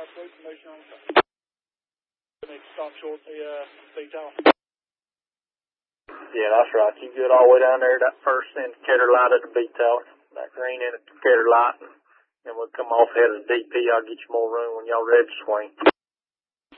road promotion on stop short the speed tower. Yeah, that's right. You get all the way down there, that first indicator light at the B tower, that green indicator light, and we'll come off ahead of the DP. I'll get you more room when y'all ready to swing.